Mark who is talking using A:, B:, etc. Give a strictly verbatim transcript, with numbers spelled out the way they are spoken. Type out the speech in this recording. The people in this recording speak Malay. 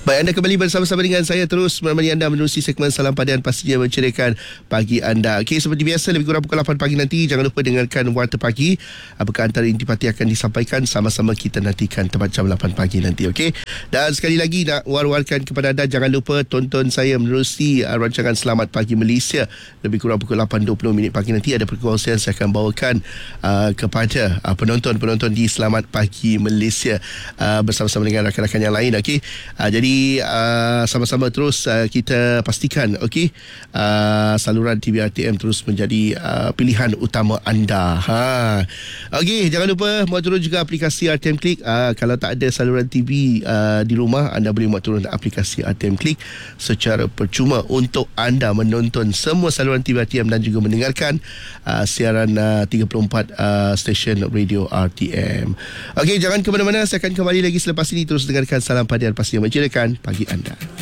A: Baik, anda kembali bersama-sama dengan saya, terus menemani anda menerusi segmen Salam Padian, pastinya menceriakan pagi anda. Okey, seperti biasa lebih kurang pukul lapan pagi nanti, jangan lupa dengarkan Warta Pagi. Apakah antara intipati akan disampaikan, sama-sama kita nantikan tepat jam lapan pagi nanti. Okey, dan sekali lagi nak war-warkan kepada anda, jangan lupa tonton saya menerusi uh, rancangan Selamat Pagi Malaysia. Lebih kurang pukul lapan dua puluh minit pagi nanti ada perkongsian saya akan bawakan uh, kepada uh, penonton-penonton di Selamat Pagi Malaysia uh, bersama-sama dengan rakan-rakan yang lain. Okey, uh, jadi Uh, sama-sama terus uh, kita pastikan okey, uh, saluran T V R T M terus menjadi uh, pilihan utama anda. Ha. Okey, jangan lupa muat turun juga aplikasi R T M Click. Uh, kalau tak ada saluran T V uh, di rumah, anda boleh muat turun aplikasi R T M Click secara percuma untuk anda menonton semua saluran T V R T M dan juga mendengarkan uh, siaran uh, tiga puluh empat uh, stesen radio R T M. Okey, jangan ke mana-mana, saya akan kembali lagi selepas ini. Terus dengarkan Salam Padian, pastinya menceriakan pagi anda.